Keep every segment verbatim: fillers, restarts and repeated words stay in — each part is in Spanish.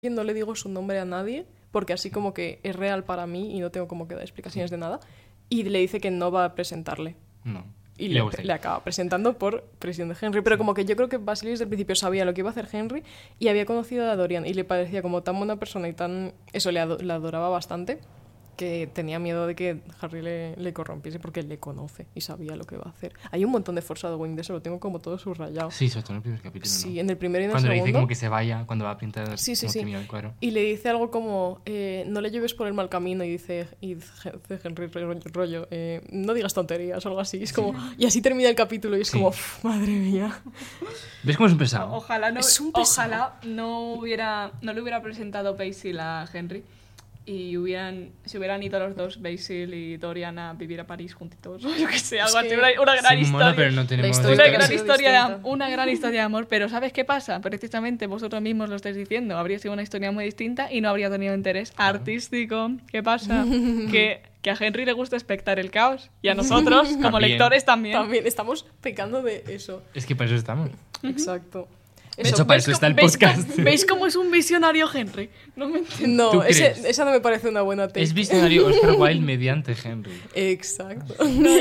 no le digo su nombre a nadie, porque así como que es real para mí y no tengo como que dar explicaciones de nada. Y le dice que no va a presentarle. No. Y le, le acaba presentando por presión de Henry. Pero como que yo creo que Vasily desde el principio sabía lo que iba a hacer Henry y había conocido a Dorian y le parecía como tan buena persona y tan... Eso, le, ado- le adoraba bastante, que tenía miedo de que Harry le, le corrompiese porque él le conoce y sabía lo que va a hacer. Hay un montón de foreshadowing de eso, lo tengo como todo subrayado. Sí, sobre todo en el primer capítulo, Sí, ¿no? en el primero y en el Cuando le segundo. dice como que se vaya, cuando va a pintar Sí, sí, como sí. que mira el cuadro. Y le dice algo como, eh, no le lleves por el mal camino, y dice, y dice Henry rollo, rollo eh, no digas tonterías o algo así. Es como, y así termina el capítulo y es Sí. como, "Uf, madre mía". ¿Ves cómo es un pesado? Ojalá no, Es un pesado. ojalá no hubiera no le hubiera presentado Basil a Henry y hubieran se hubieran ido los dos, Basil y Dorian, a vivir a París juntitos. Yo que sé, algo Es que- así, una, una gran Sí, historia. mono, pero no tenemos... historia Una hubiera gran, sido historia de, am- distinta. una gran historia de amor, pero ¿sabes qué pasa? Precisamente vosotros mismos lo estáis diciendo. Habría sido una historia muy distinta y no habría tenido interés artístico. ¿Qué pasa? que, que a Henry le gusta expectar el caos y a nosotros, como También. lectores, también. También estamos pecando de eso. Es que para eso estamos. Exacto. De hecho, para eso está el ¿Veis podcast. cómo- ¿Veis cómo es un visionario Henry? No me entiendo. No, ¿Tú ese- crees? esa no me parece una buena take. Es visionario Oscar Wilde mediante Henry. Exacto.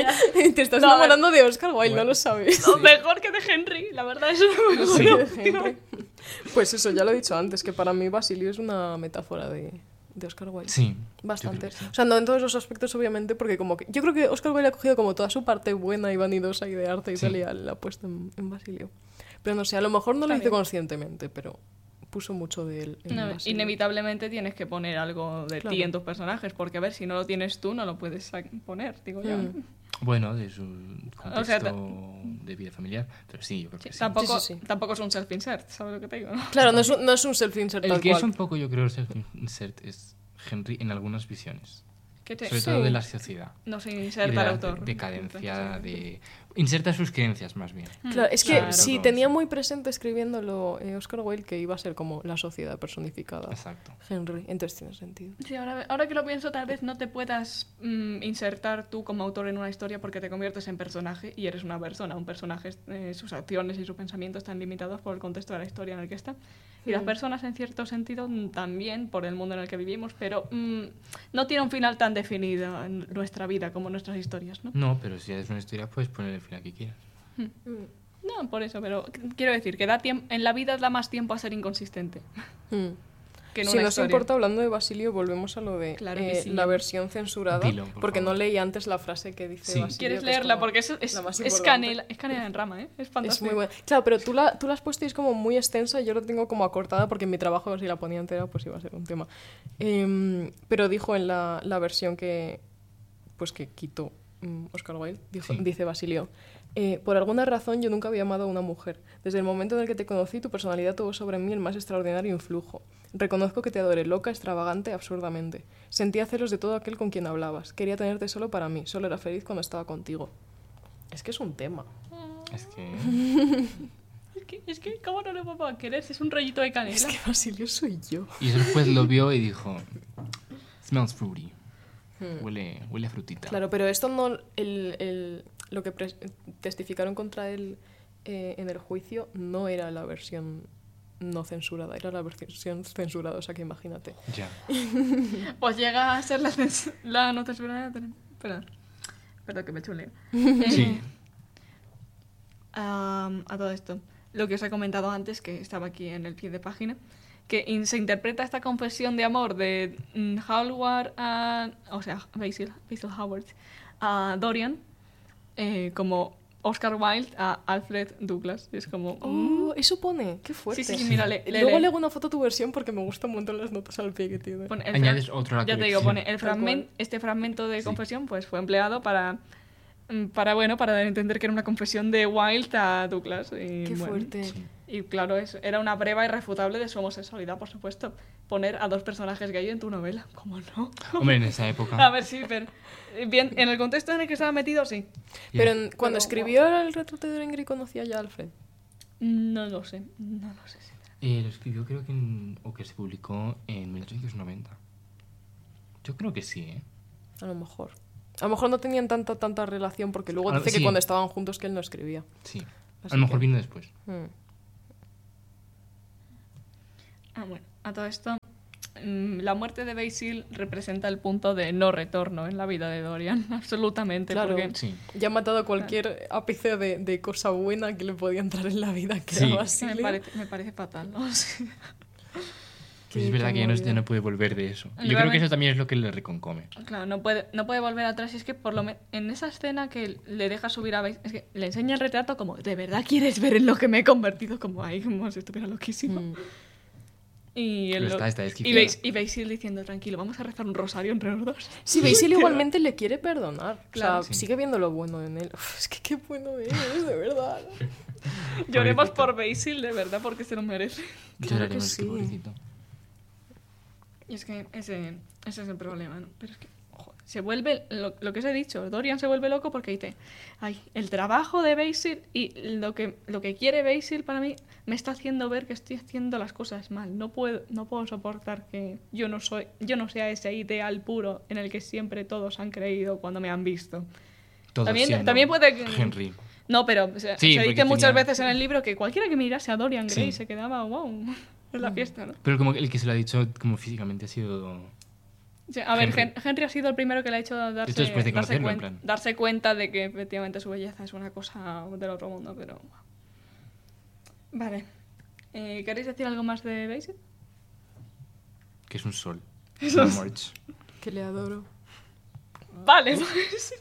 Te estás No, a ver. enamorando de Oscar Wilde, Bueno. no lo sabes. No, mejor que de Henry, la verdad es una Sí, mejor de Henry. Pues eso, ya lo he dicho antes, que para mí Basilio es una metáfora de, de Oscar Wilde. Sí. Bastante. yo creo que sí. O sea, no en todos los aspectos, obviamente, porque como que... Yo creo que Oscar Wilde ha cogido como toda su parte buena y vanidosa y de arte y Sí. tal y la ha puesto en, en Basilio. Pero no sé, a lo mejor no lo Está hizo bien. conscientemente, pero puso mucho de él en No, Basilio. inevitablemente tienes que poner algo de Claro. ti en tus personajes, porque a ver, si no lo tienes tú, no lo puedes sa- poner, digo yo. Mm. Bueno, de su contexto O sea, ta- de vida familiar. Pero sí, yo creo Sí, que sí. tampoco, Sí, sí, sí. tampoco es un self-insert, ¿sabes lo que te digo? Claro, no es un, no es un self-insert El tal que cual. es un poco, yo creo, self-insert es Henry en algunas visiones. Que te- Sobre Sí. todo de la sociedad. no se Y de inserta el la autor. decadencia, de... Inserta sus creencias, más bien. Claro, es que Claro. sí, Todo tenía eso. muy presente escribiéndolo eh, Oscar Wilde que iba a ser como la sociedad personificada. Exacto. Henry, entonces tiene sentido. Sí, ahora, ahora que lo pienso, tal vez no te puedas mm, insertar tú como autor en una historia porque te conviertes en personaje y eres una persona. Un personaje, eh, sus acciones y sus pensamientos están limitados por el contexto de la historia en el que está. Y las Mm. personas, en cierto sentido, mm, también por el mundo en el que vivimos, pero mm, no tiene un final tan definido en nuestra vida como nuestras historias, ¿no? No, pero si es una historia, puedes poner el final que quieras. No, por eso, pero qu- quiero decir que da tiemp- en la vida da más tiempo a ser inconsistente Mm. que en Si una nos historia. importa, hablando de Basilio, volvemos a lo de Claro que eh, sí. la versión censurada, Dilo, por porque favor. no leí antes la frase que dice Sí. Basilio. ¿Quieres que es leerla? como Porque es, es, la más es importante. canela, es canela en rama, ¿eh? Es fantástico. Es muy buena. Claro, pero tú la, tú la has puesto y es como muy extensa y yo lo tengo como acortada porque en mi trabajo, si la ponía entera, pues iba a ser un tema. Em, pero dijo en la, la versión que, pues que quitó mm, Oscar Wilde, dijo, Sí. dice Basilio, eh, por alguna razón yo nunca había amado a una mujer. Desde el momento en el que te conocí, tu personalidad tuvo sobre mí el más extraordinario influjo. Reconozco que te adoré loca, extravagante, absurdamente. Sentía celos de todo aquel con quien hablabas. Quería tenerte solo para mí. Solo era feliz cuando estaba contigo. Es que es un tema. Es que... Es que, es que, ¿cómo no le va a querer? Si es un rollito de canela. Es que Basilio soy yo. Y el juez lo vio y dijo... Smells fruity. Hmm. Huele, huele a frutita. Claro, pero esto no... El, el- lo que pres- testificaron contra él eh, en el juicio no era la versión no censurada, era la versión censurada, o sea que imagínate. Ya. Pues llega a ser la, cens- la no censurada. Espera. Perdón, que me he hecho un lío. Sí. Eh, am, a todo esto, lo que os he comentado antes, que estaba aquí en el pie de página, que in- se interpreta esta confesión de amor de mm, Hallward a... O sea, Basil, Basil Howard a Dorian eh, como Oscar Wilde a Alfred Douglas. Y es como... Oh, eso pone, qué fuerte. Sí, sí, sí, mira, le- le- Luego le- le hago una foto a tu versión porque me gustan un montón las notas al pie que tiene. pone el Añades fra- otro a la Ya te digo, colección. pone el Tal fragmento, cual. este fragmento de Sí. confesión pues fue empleado para mm, para bueno, para dar a entender que era una confesión de Wilde a Douglas y, Qué bueno, fuerte. Sí. y claro, es, era una prueba irrefutable de su homosexualidad, por supuesto, poner a dos personajes gay en tu novela, ¿cómo no? Hombre, en esa A época... ver, sí, pero eh, bien, en el contexto en el que estaba metido, sí. Ya. Pero en- cuando Pero, escribió el retrato de Dorian Gray conocía ya a Alfred. No lo sé, no lo sé. sí. Eh, lo escribió creo que en... O que se publicó en mil ochocientos noventa. Yo creo que sí, ¿eh? A lo mejor. A lo mejor no tenían tanta tanta relación porque luego Ah, dice que sí. cuando estaban juntos que él no escribía. Sí. Así A lo mejor que- vino después. Hmm. Ah, bueno, a todo esto, mm, la muerte de Basil representa el punto de no retorno en la vida de Dorian, absolutamente. Claro. Porque Sí. Ya ha matado a cualquier ápice de, de cosa buena que le podía entrar en la vida, que Sí. era me Basilio. parece, me parece fatal, ¿no? Sí. Pues es Qué- verdad qué que ya no, movida. ya no puede volver de eso. Y yo creo que Realmente- eso también es lo que le reconcome. Claro, no puede, no puede volver atrás. Y es que por lo menos en esa escena que le deja subir a Basil, es que le enseña el retrato como, ¿de verdad quieres ver en lo que me he convertido? Como ahí, como si estuviera loquísimo. Mm. Y, el Lo lo- está, está y, desquiciado. Bas- y Basil diciendo, tranquilo, vamos a rezar un rosario entre los dos. Sí, Basil igualmente le quiere perdonar. Claro. O sea, Sí. sigue viendo lo bueno en él. Uf, es que qué bueno es, de verdad. Lloremos Pobrecito. por Basil, de verdad, porque se lo merece. Claro que Lloraremos, sí. qué pobrecito. Y es que ese, ese es el problema, ¿no? Pero es que, joder, se vuelve, lo, lo que os he dicho, Dorian se vuelve loco porque dice, ay, el trabajo de Basil y lo que, lo que quiere Basil para mí me está haciendo ver que estoy haciendo las cosas mal. No puedo, no puedo soportar que yo no soy, yo no sea ese ideal puro en el que siempre todos han creído cuando me han visto. Todos También- siendo también puede que- Henry. No, pero o sea, Sí, se porque dice muchas tenía- veces en el libro que cualquiera que mirase a Dorian Gray Sí. se quedaba, wow, en la fiesta, ¿no? Pero como que el que se lo ha dicho como físicamente ha sido... Sí, a ver, Henry. Henry. Henry ha sido el primero que le ha hecho darse, Esto después de darse, conocerlo, en cuen- plan. darse cuenta de que efectivamente su belleza es una cosa del otro mundo, pero... Vale. Eh, ¿Queréis decir algo más de Basil? Que es un sol. Eso Una es- march. Que le adoro. Vale, pues,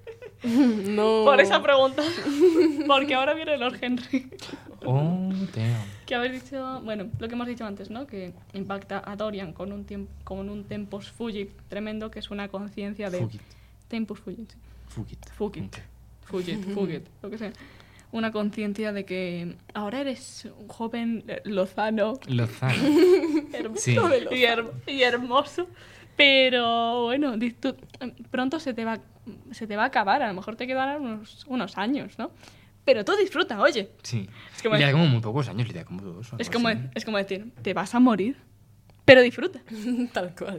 No. por esa pregunta. Porque ahora viene Lord Henry. Oh, damn. Que habéis dicho, bueno, lo que hemos dicho antes, ¿no? Que impacta a Dorian con un, tiemp- con un tempus fugit tremendo, que es una conciencia de... Fugit. Tempus fugit, sí. Fugit. Fugit. Ok. Fugit, Fugit, lo que sea. Una conciencia de que ahora eres un joven eh, lozano, Lozano. hermoso Sí. y, her- y hermoso, pero bueno, di- tú- pronto se te, va, se te va a acabar, a lo mejor te quedarán unos, unos años, ¿no? Pero tú disfruta, oye. Sí. Es como- Y le da como muy pocos años, le da como dos. o Es algo como, así. es como decir, te vas a morir, pero disfruta. Tal cual.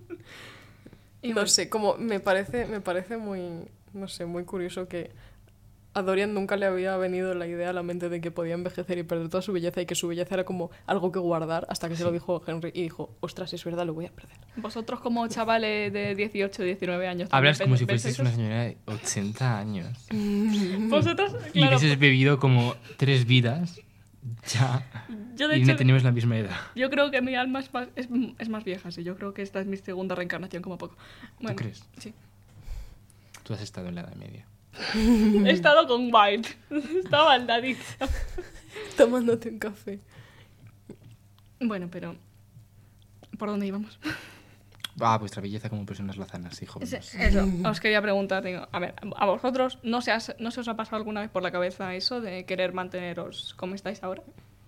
Y No bueno, sé, como me parece, me parece muy, no sé, muy curioso que a Dorian nunca le había venido la idea a la mente de que podía envejecer y perder toda su belleza y que su belleza era como algo que guardar hasta que se lo dijo Henry y dijo, ostras, es verdad, lo voy a perder. vosotros como chavales de dieciocho, diecionueve años... Hablas también como si pensáis fueses eso? una señora de ochenta años. Vosotros, Y claro, hubieses bebido como tres vidas. Ya. yo de Y hecho... no tenemos la misma edad. Yo creo que mi alma es más, es, es más vieja, sí. Yo creo que esta es mi segunda reencarnación, como poco. Bueno, crees? Sí. Tú has estado en la Edad Media. He estado con White. Estaba al dadito. Tomándote un café. Bueno, pero... ¿Por dónde íbamos? Ah, vuestra belleza como personas lozanas y Ese- jóvenes. Eso, os quería preguntar, digo, a ver, a vosotros no se, has- no se os ha pasado alguna vez por la cabeza eso de querer manteneros como estáis ahora,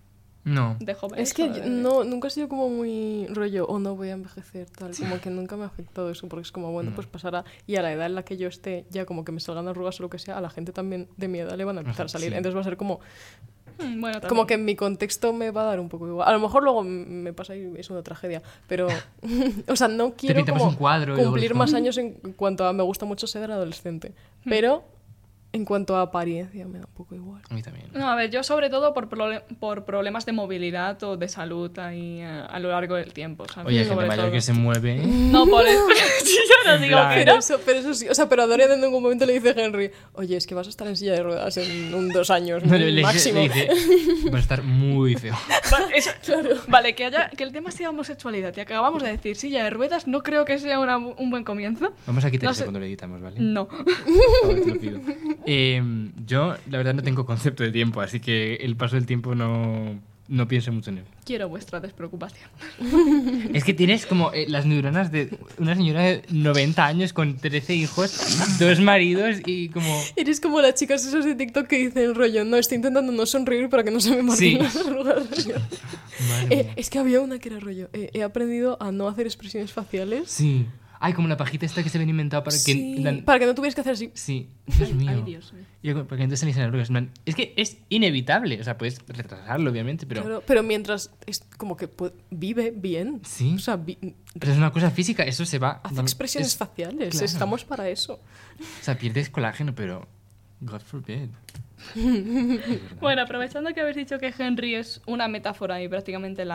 No. de jóvenes? Es que o yo- de- no, nunca he sido como muy rollo, o no voy a envejecer, tal. Como que nunca me ha afectado eso, porque es como, bueno, No. pues pasará. Y a la edad en la que yo esté, ya como que me salgan arrugas o lo que sea, a la gente también de mi edad le van a empezar a Ajá, salir. sí. Entonces va a ser como, Mm, bueno, también. como que en mi contexto me va a dar un poco igual. A lo mejor luego me pasa y es una tragedia, pero, o sea, no quiero pintamos como un cuadro y luego cumplir es más como- años en cuanto a me gusta mucho ser adolescente. Pero en cuanto a apariencia me da un poco igual. A mí también. No, a ver, yo sobre todo por, prole- por problemas de movilidad o de salud ahí eh, a lo largo del tiempo. ¿sabes? Oye, hay Sobre gente mayor todo. que se mueve. No, por eso. Sí, yo no digo plan- que Pero no. eso, pero eso sí, o sea, pero a Dorian en ningún momento le dice Henry, oye, es que vas a estar en silla de ruedas en un dos años No, le- le- máximo. le dice, va a estar muy feo. Va- eso- Vale, que, haya, que el tema sea homosexualidad. Y acabamos de decir silla de ruedas, no creo que sea una- un buen comienzo. Vamos a quitar No eso sé. cuando lo editamos, ¿vale? No. Por favor, te lo pido. Eh, yo, la verdad, no tengo concepto de tiempo, así que el paso del tiempo no, no pienso mucho en él. Quiero vuestra despreocupación. Es que tienes como eh, las neuronas de una señora de noventa años con trece hijos, dos maridos y como... Eres como las chicas esas de TikTok que dicen rollo, no, estoy intentando no sonreír para que no se me marquen Sí. las arrugas. Madre Eh, mía. es que había una que era rollo, eh, he aprendido a no hacer expresiones faciales. Sí. Ay, como la pajita esta que se habían inventado para que... Sí, en plan- para que no tuvieras que hacer así. Sí, Dios mío. Ay, Dios mío. Y para que entonces saliesen arrugas. en plan, Es que es inevitable. O sea, puedes retrasarlo, obviamente, pero... Claro, pero mientras es como que pu- vive bien. Sí. O sea, vi- Pero es una cosa física, eso se va... hace no, expresiones es- faciales. claro. Estamos para eso. O sea, pierdes colágeno, pero... God forbid. De verdad. Bueno, aprovechando que habéis dicho que Henry es una metáfora y prácticamente la,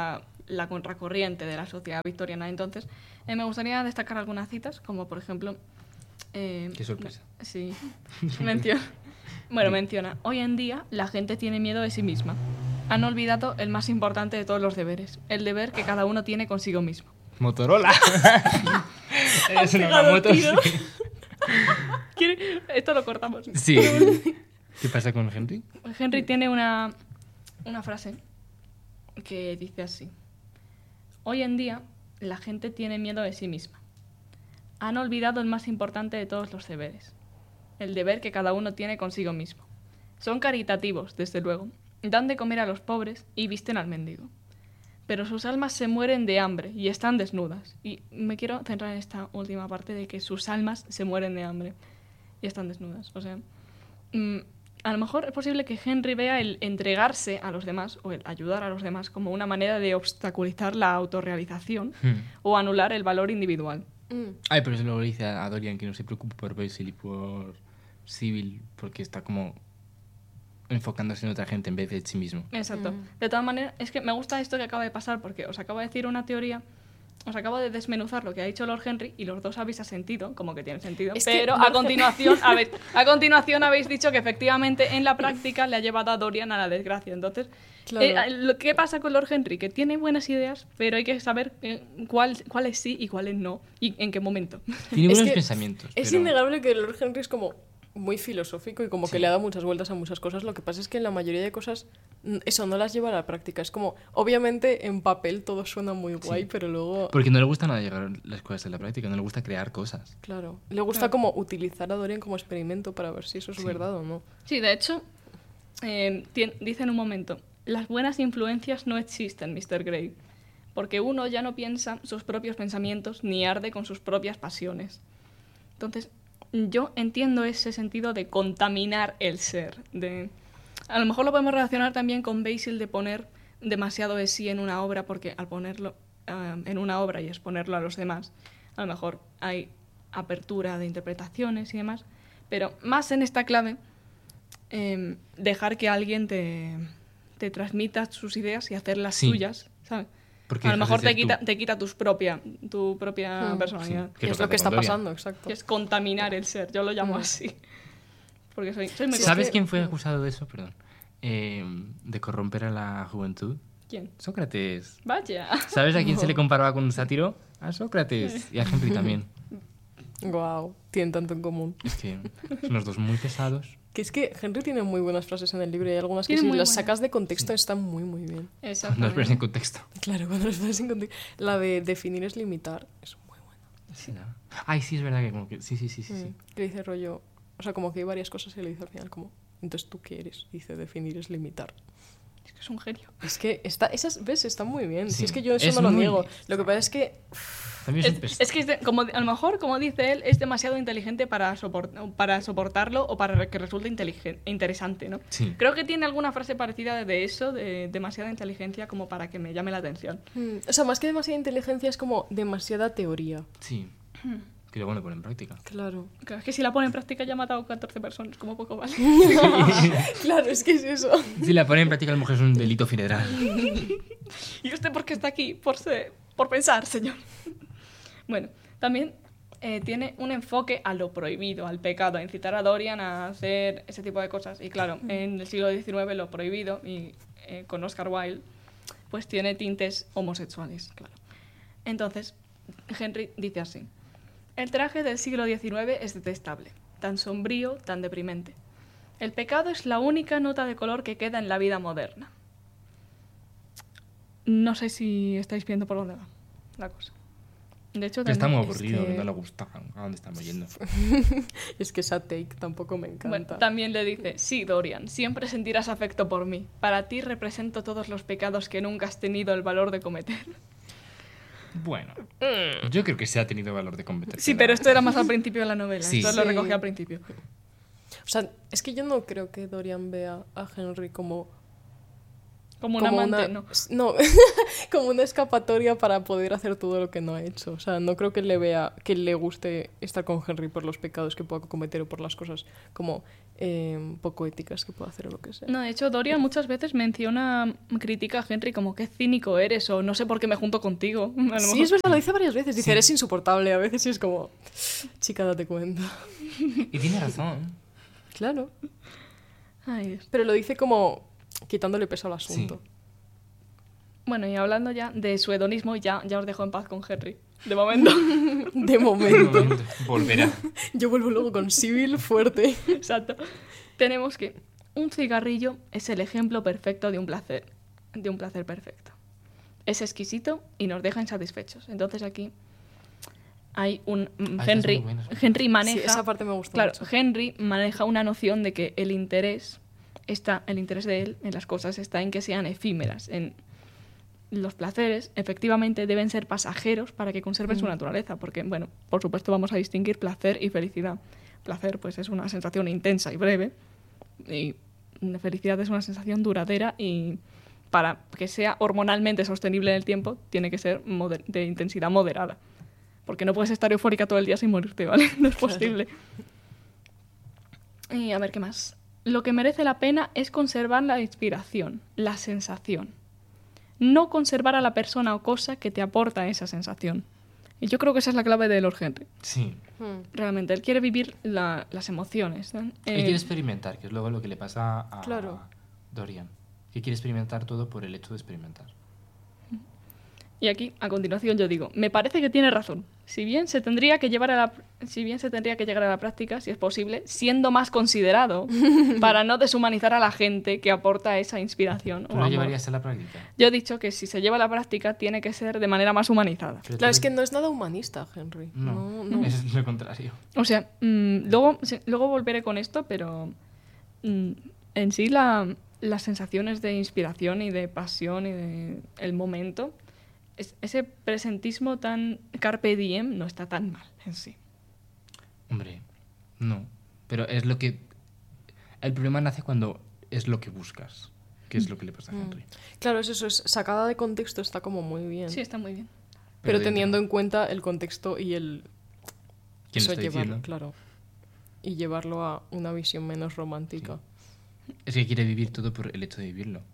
la contracorriente de la sociedad victoriana. Entonces, eh, me gustaría destacar algunas citas, como por ejemplo... Eh, Qué sorpresa. Sí, menciona. Bueno, menciona, hoy en día la gente tiene miedo de sí misma. Han olvidado el más importante de todos los deberes, el deber que cada uno tiene consigo mismo. Motorola. Es una pegado moto. tiro. Sí. ¿Quiere- Esto lo cortamos. Sí. ¿Qué pasa con Henry? Henry tiene una, una frase que dice así. Hoy en día la gente tiene miedo de sí misma. Han olvidado el más importante de todos los deberes, el deber que cada uno tiene consigo mismo. Son caritativos, desde luego, dan de comer a los pobres y visten al mendigo. Pero sus almas se mueren de hambre y están desnudas. Y me quiero centrar en esta última parte de que sus almas se mueren de hambre y están desnudas. O sea, mm, a lo mejor es posible que Henry vea el entregarse a los demás o el ayudar a los demás como una manera de obstaculizar la autorrealización Hmm. o anular el valor individual. Mm. Ay, pero eso luego le dice a Dorian que no se preocupe por Basil y por Sybil, porque está como enfocándose en otra gente en vez de en sí mismo. Exacto. Mm. De todas maneras, es que me gusta esto que acaba de pasar porque os acabo de decir una teoría, os acabo de desmenuzar lo que ha dicho Lord Henry y los dos habéis asentido, como que tiene sentido, Es que pero Lord a continuación, habéis, a continuación habéis dicho que efectivamente en la práctica le ha llevado a Dorian a la desgracia. Entonces, Claro. eh, lo- ¿qué pasa con Lord Henry? Que tiene buenas ideas, pero hay que saber eh, cuál, cuáles sí y cuáles no y en qué momento. Tiene Es buenos que pensamientos. Es pero- innegable que Lord Henry es como muy filosófico y como Sí. que le ha dado muchas vueltas a muchas cosas. Lo que pasa es que en la mayoría de cosas mm, eso no las lleva a la práctica. Es como, obviamente en papel todo suena muy guay, Sí. pero luego, Porque no le gusta nada llegar las cosas a la práctica, no le gusta crear cosas. claro, le gusta Claro. como utilizar a Dorian como experimento para ver si eso es Sí. verdad o no. Sí, de hecho, eh, tien- dice en un momento, las buenas influencias no existen, mister Grey, porque uno ya no piensa sus propios pensamientos ni arde con sus propias pasiones. Entonces, yo entiendo ese sentido de contaminar el ser. De... A lo mejor lo podemos relacionar también con Basil de poner demasiado de sí en una obra, porque al ponerlo eh, en una obra y exponerlo a los demás, a lo mejor hay apertura de interpretaciones y demás, pero más en esta clave, eh, dejar que alguien te, te transmita sus ideas y hacerlas Sí. suyas, ¿sabes? Porque A lo dejas mejor de ser te quita, tú. te quita tus propia, tu propia Hmm. personalidad. Sí. Que es hace lo que con está Dorian. pasando, exacto. Que es contaminar el ser, yo lo llamo Mm. así. Porque soy, soy muy Sí, ¿Sabes que- quién fue acusado de eso? Perdón. Eh, de corromper a la juventud. ¿Quién? Sócrates. Vaya. ¿Sabes a quién se No. le comparaba con un sátiro? A Sócrates. Y a Henry también. Wow, tienen tanto en común. Es que son los dos muy pesados. Que es que Henry tiene muy buenas frases en el libro y hay algunas que Tiene si muy las buenas. sacas de contexto están muy muy bien. No Exactamente. los pones en contexto. Claro, cuando las pones en contexto. La de definir es limitar es muy buena. Sí, ¿no? Ay, sí, es verdad que como que... Sí, sí, sí, sí. sí. Mm, que dice rollo, o sea, como que hay varias cosas que le dice al final, como, entonces tú qué eres, dice, definir es limitar. Es que es un genio. Es que está, esas, ves, está muy bien. Si Sí, es que yo eso es no lo muy niego. listo. Lo que pasa es que, También es, un Es, pes- es que es de- como, a lo mejor, como dice él, es demasiado inteligente para, soport- para soportarlo o para que resulte inteligen- interesante, ¿no? Sí. Creo que tiene alguna frase parecida de eso, de demasiada inteligencia como para que me llame la atención. mm, o sea, más que demasiada inteligencia es como demasiada teoría. Sí. Que luego lo pone en práctica. Claro. Claro, es que si la pone en práctica ya ha matado catorce personas, como poco vale. Claro, es que es eso. Si la pone en práctica, a lo mejor es un delito federal. ¿Y usted por qué está aquí? Por, ser- por pensar, señor. Bueno, también eh, tiene un enfoque a lo prohibido, al pecado, a incitar a Dorian a hacer ese tipo de cosas. Y claro, en el siglo diecinueve lo prohibido, y eh, con Oscar Wilde, pues tiene tintes homosexuales, claro. Entonces, Henry dice así. El traje del siglo diecinueve es detestable, tan sombrío, tan deprimente. El pecado es la única nota de color que queda en la vida moderna. No sé si estáis viendo por dónde va la cosa. De hecho, Pero está muy es aburrido, que- no le gusta. ¿A dónde estamos yendo? Es que esa take tampoco me encanta. bueno, también le dice, sí, Dorian, siempre sentirás afecto por mí. Para ti represento todos los pecados que nunca has tenido el valor de cometer. Bueno, yo creo que se ha tenido valor de competir. Sí, pero esto era más al principio de la novela. Sí. Esto lo Sí. recogí al principio. O sea, es que yo no creo que Dorian vea a Henry como Como un como amante, una, no. no, como una escapatoria para poder hacer todo lo que no ha hecho. O sea, no creo que le vea, que le guste estar con Henry por los pecados que pueda cometer o por las cosas como eh, poco éticas que pueda hacer o lo que sea. No, de hecho, Dorian muchas veces menciona, critica a Henry como qué cínico eres o no sé por qué me junto contigo. A lo Sí, mejor- es verdad, lo dice varias veces. Dice, Sí. eres insoportable a veces y es como, chica, date cuenta. Y tiene razón. Claro. Ay, Dios. Pero lo dice como quitándole peso al asunto. Bueno, y hablando ya de su hedonismo, ya, ya os dejo en paz con Henry. De momento. De momento. Volverá. Yo vuelvo luego con Sybil fuerte. Exacto. Tenemos que un cigarrillo es el ejemplo perfecto de un placer, de un placer perfecto. Es exquisito y nos deja insatisfechos. Entonces aquí hay un mm, Ah, esta es Henry, muy buena. Henry maneja, Sí, esa parte me gusta claro, mucho. Henry maneja una noción de que el interés está, el interés de él en las cosas está en que sean efímeras, en los placeres efectivamente deben ser pasajeros para que conserven su Mm. naturaleza, porque, bueno, por supuesto vamos a distinguir placer y felicidad. Placer, pues, es una sensación intensa y breve, y la felicidad es una sensación duradera y para que sea hormonalmente sostenible en el tiempo, tiene que ser moder- de intensidad moderada. Porque no puedes estar eufórica todo el día sin morirte, ¿vale? No es Claro. posible. Y a ver, ¿qué más? Lo que merece la pena es conservar la inspiración, la sensación. No conservar a la persona o cosa que te aporta esa sensación. Y yo creo que esa es la clave de Lord Henry. Sí. Hmm. Realmente, él quiere vivir la- las emociones, ¿no? Él Eh, quiere experimentar, que es luego lo que le pasa a Claro. Dorian. Que quiere experimentar todo por el hecho de experimentar. Y aquí, a continuación, yo digo, me parece que tiene razón. Si bien se tendría que llevar a la, si bien se tendría que llegar a la práctica, si es posible, siendo más considerado para no deshumanizar a la gente que aporta esa inspiración. o ¿Tú lo amor. llevarías a la práctica? Yo he dicho que si se lleva a la práctica tiene que ser de manera más humanizada. Pero Claro, tú es lo- que no es nada humanista, Henry. No, No, no. es lo contrario. O sea, mm, luego, se- luego volveré con esto, pero mm, en sí la- las sensaciones de inspiración y de pasión y de el momento, es- ese presentismo tan carpe diem no está tan mal en sí. Hombre, no. Pero es lo que... El problema nace cuando es lo que buscas. Que es lo que le pasa a Henry. Claro, es eso, es sacada de contexto, está como muy bien. Sí, está muy bien. pero dentro- teniendo en cuenta el contexto y el... ¿Quién eso, lo está llevarlo, diciendo? claro. Y llevarlo a una visión menos romántica. Es que quiere vivir todo por el hecho de vivirlo.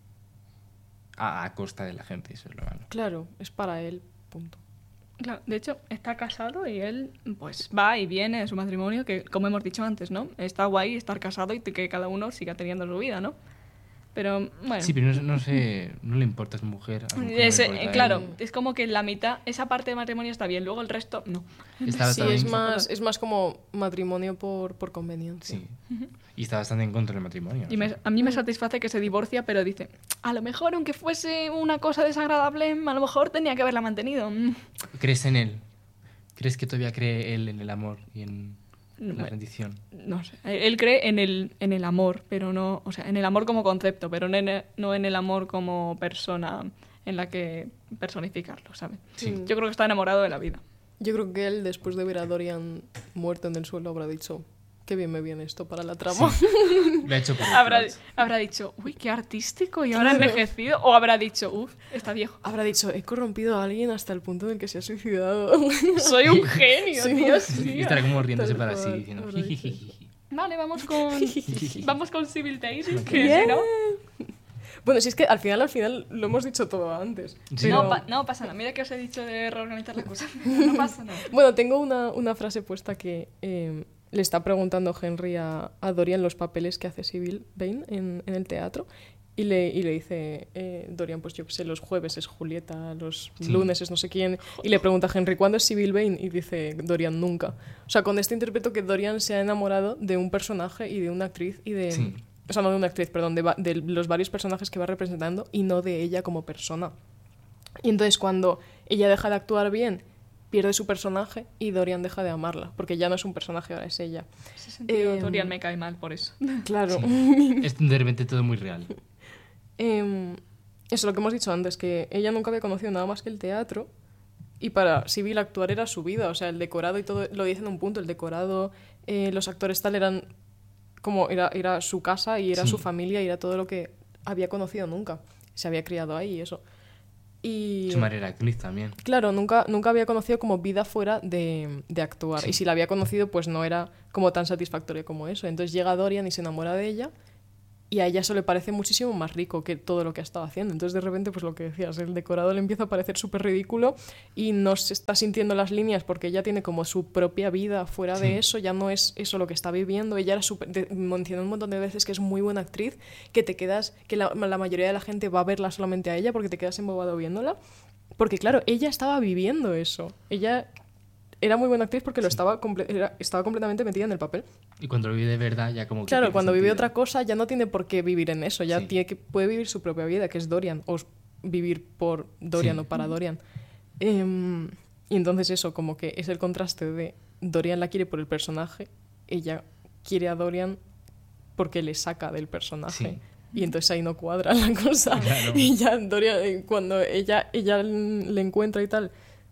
A, a costa de la gente, eso es lo malo. Claro, es para él, punto. Claro, de hecho, está casado y él pues va y viene en su matrimonio, que como hemos dicho antes, ¿no? Está guay estar casado y que cada uno siga teniendo su vida, ¿no? Pero, bueno... Sí, pero no, no sé, no le importa a su mujer. A su mujer no le Ese- importa a eh, él. claro, es como que la mitad, esa parte de matrimonio está bien, luego el resto no. Está Sí, bastante es en- más, es más como matrimonio por, por conveniencia. Sí. Y está bastante en contra del matrimonio. Y o me- sea. a mí me satisface que se divorcia, pero dice, a lo mejor aunque fuese una cosa desagradable, a lo mejor tenía que haberla mantenido. Mm. ¿Crees en él? ¿Crees que todavía cree él en el amor y en la Bueno, bendición? no sé, él cree en el, en el amor, pero no, o sea, en el amor como concepto, pero no en el, no en el amor como persona en la que personificarlo, ¿sabes? Sí. Yo creo que está enamorado de la vida. Yo creo que él, después de ver a Dorian muerto en el suelo, habrá dicho, qué bien me viene esto para la trama. Lo ha hecho por el Habrá, plot. habrá dicho, uy, qué artístico, y ahora Claro. envejecido, o habrá dicho, uff, está viejo. Habrá dicho, he corrompido a alguien hasta el punto en el que se ha suicidado. Soy un genio, Sí. Dios Y mío. estará como riéndose Tal para cual, sí, diciendo... habrá dicho "Jijijiji". Vale, vamos con, vamos con Civil Daisy, que Bien. si no... Bueno, si es que al final, al final lo hemos dicho todo antes. Sí. pero- No, pa- no pasa nada, mira que os he dicho de reorganizar la cosa. No pasa nada. Bueno, tengo una, una frase puesta que eh, le está preguntando Henry a, a Dorian los papeles que hace Sybil Vane en, en el teatro. Y le, y le dice, eh, Dorian, pues yo qué sé, los jueves es Julieta, los Sí. lunes es no sé quién. Y le pregunta a Henry, ¿cuándo es Sybil Vane? Y dice Dorian, nunca. O sea, con esto interpreto que Dorian se ha enamorado de un personaje y de una actriz y de... Sí. O sea, no de una actriz, perdón, de, va- de los varios personajes que va representando y no de ella como persona. Y entonces cuando ella deja de actuar bien, pierde su personaje y Dorian deja de amarla, porque ya no es un personaje, ahora es ella. En ese sentido, Em, Dorian me cae mal por eso. Claro. Es de repente todo muy real. Em, eso, lo que hemos dicho antes, que ella nunca había conocido nada más que el teatro y para Sybil actuar era su vida, o sea, el decorado y todo, lo dice en un punto, el decorado, eh, los actores tal eran como, era, era su casa y era Sí. su familia y era todo lo que había conocido nunca. se había criado ahí y eso. Y... Su madre era actriz también. Claro, nunca, nunca había conocido como vida fuera de, de actuar. Sí. Y si la había conocido, pues no era como tan satisfactoria como eso. Entonces llega Dorian y se enamora de ella. Y a ella eso le parece muchísimo más rico que todo lo que ha estado haciendo. Entonces de repente, pues lo que decías, el decorado le empieza a parecer súper ridículo y no se está sintiendo las líneas porque ella tiene como su propia vida fuera Sí. de eso. Ya no es eso lo que está viviendo. Ella era súper... de- mencionó un montón de veces que es muy buena actriz, que te quedas... que la, la mayoría de la gente va a verla solamente a ella porque te quedas embobado viéndola. Porque claro, ella estaba viviendo eso. Ella era muy buena actriz porque lo Sí. estaba, comple- era- estaba completamente metida en el papel. Y cuando lo vive de verdad, ya como que. Claro, tiene cuando vive sentido. otra cosa ya no tiene por qué vivir en eso, ya Sí. tiene que, puede vivir su propia vida, que es Dorian, o s- vivir por Dorian Sí. o para Dorian. Em, y entonces eso, como que es el contraste de Dorian la quiere por el personaje, ella quiere a Dorian porque le saca del personaje. Sí. Y entonces ahí no cuadra la cosa. Claro. Y ya Dorian, eh, cuando ella, ella le encuentra y tal,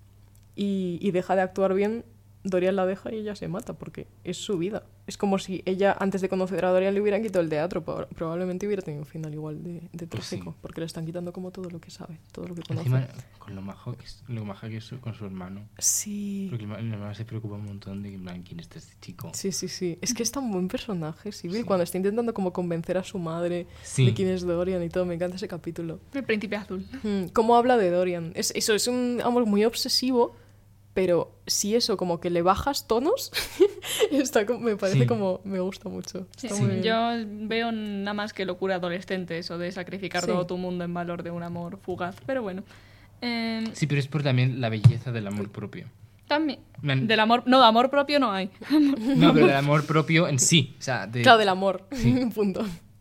y, y deja de actuar bien, Dorian la deja y ella se mata, porque es su vida. Es como si ella, antes de conocer a Dorian, le hubieran quitado el teatro. Pro- Probablemente hubiera tenido un final igual de, de Pues sí. trágico, porque le están quitando como todo lo que sabe, todo lo que conoce. Encima, con lo majo que es, lo maja que es su- con su hermano. Sí. Porque el ma- el hermano se preocupa un montón de que, en plan, quién es este chico. Sí, sí, sí. Es que es tan buen personaje, Sibyl, Sí. cuando está intentando como convencer a su madre Sí. de quién es Dorian y todo. Me encanta ese capítulo. El príncipe azul. Mm, ¿Cómo habla de Dorian? Es, eso es un amor muy obsesivo, pero si eso como que le bajas tonos, está, como- me parece Sí. como... Me gusta mucho. Sí, Está sí. muy bien. Yo veo nada más que locura adolescente eso de sacrificar Sí. todo tu mundo en valor de un amor fugaz. Pero bueno. Eh, Sí, pero es por también la belleza del amor propio. también. Man- Del amor. No, de amor propio no hay. No, pero del amor propio en sí. O sea, de... Claro, del amor. Sí. Punto.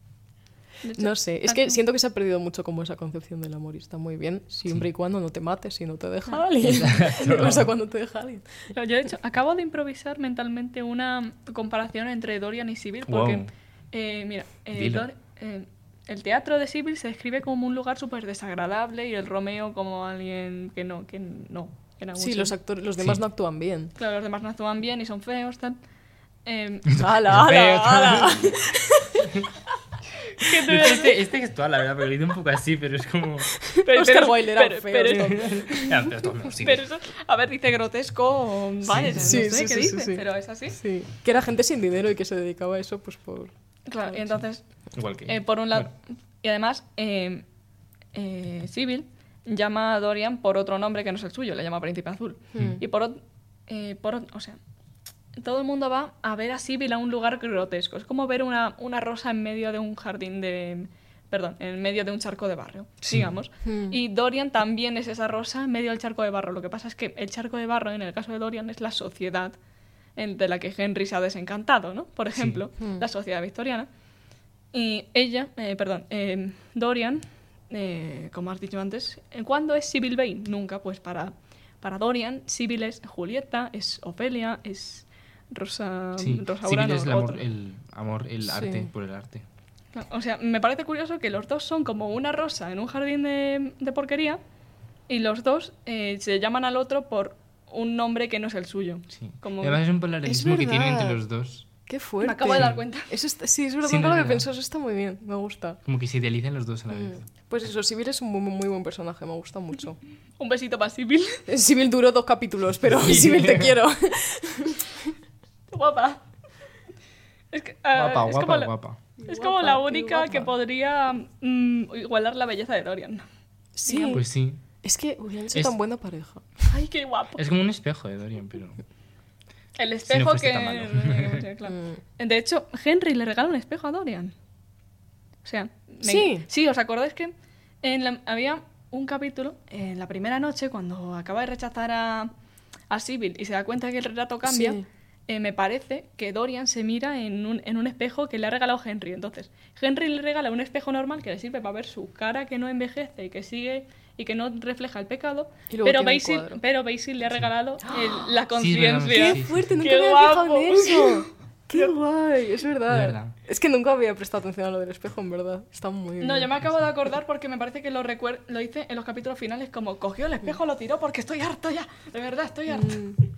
De hecho, No sé, es que siento que se ha perdido mucho como esa concepción del amor y está muy bien, siempre Sí. y cuando no te mates y no te deja alguien. ¿Qué pasa cuando te deja alguien? Yo, de hecho, acabo de improvisar mentalmente una comparación entre Dorian y Sibyl, porque, Wow. eh, mira, eh, Dilo. Dor- eh, el teatro de Sibyl se describe como un lugar súper desagradable y el Romeo como alguien que no, que no. Que era Sí, mucho- los actores, los demás Sí. no actúan bien. Claro, los demás no actúan bien y son feos, tal. Eh, ¡Hala, Feo, hala, hala! ¿qué te De voy a hecho, decir? Este, este gestual, la verdad, pero lo he ido un poco así, pero es como... Pero- Oscar pero- Wilde era pero- feo, pero- esto. Ya, pero esto no, sí. Pero eso, a ver, dice grotesco, vale, no Sí, sé sí, qué sí, dice, sí, sí. pero es así. Sí, que era gente sin dinero y que se dedicaba a eso pues por... Claro, y entonces, Igual que... eh, por un lado, Bueno, y además, eh, eh, Sibyl llama a Dorian por otro nombre que no es el suyo, le llama Príncipe Azul. Mm. Y por, ot- eh, por ot- o sea, todo el mundo va a ver a Sibyl a un lugar grotesco. Es como ver una, una rosa en medio de un jardín de... Perdón, en medio de un charco de barro, Sí. digamos. Mm. Y Dorian también es esa rosa en medio del charco de barro. Lo que pasa es que el charco de barro, en el caso de Dorian, es la sociedad en- de la que Henry se ha desencantado, ¿no? Por Sí. ejemplo, Mm. la sociedad victoriana. Y ella, eh, perdón, eh, Dorian, eh, como has dicho antes, ¿eh, ¿cuándo es Sibyl Vane? Nunca, pues para, para Dorian, Sibyl es Julieta, es Ofelia, es Rosa, sí, Rosa Sibyl Urano, es el amor, otro. el, amor, el Sí. arte por el arte. O sea, me parece curioso que los dos son como una rosa en un jardín de, de porquería y los dos eh, se llaman al otro por un nombre que no es el suyo. Sí. Como- Y además es un paralelismo que tienen entre verdad. los dos. ¡Qué fuerte! Me acabo de dar cuenta. Eso está- sí, es verdad, Sí, no nunca es lo había verdad. pensado, eso está muy bien, me gusta. Como que se idealizan los dos a la vez. Mm. Pues eso, Sibyl es un muy, muy buen personaje, me gusta mucho. Un besito para Sibyl. Eh, Sibyl duró dos capítulos, pero Sí. Sibyl te quiero. Guapa. Es, que, ah, Guapa, es guapa, como la, guapa. es como Guapa, la qué única guapa. que podría mm, igualar la belleza de Dorian. Sí, Pues sí. es que hubieran sido Es- tan buena pareja. Ay, qué guapo. Es como un espejo de Dorian, pero... El Si no espejo fuese que... tan malo. Sí, claro. Mm. De hecho, Henry le regala un espejo a Dorian. O sea, me- Sí. sí, ¿os acordáis que en la- había un capítulo en la primera noche cuando acaba de rechazar a, a Sibyl y se da cuenta que el retrato cambia? Sí. Eh, me parece que Dorian se mira en un, en un espejo que le ha regalado Henry. Entonces, Henry le regala un espejo normal que le sirve para ver su cara que no envejece y que sigue y que no refleja el pecado. Y luego Pero tiene el Basil, cuadro. pero Basil le ha regalado el- la Sí, conciencia. es verdad, ¡Qué sí, sí, fuerte! sí. Nunca ¡Qué me había fijado guapo! en eso. ¡Qué guay! Es verdad. De verdad. Es que nunca había prestado atención a lo del espejo, en verdad. Está muy bien. No, yo me acabo de acordar porque me parece que lo recuer- lo hice en los capítulos finales como cogió el espejo, lo tiró porque estoy harto ya. De verdad, estoy harto. Mm.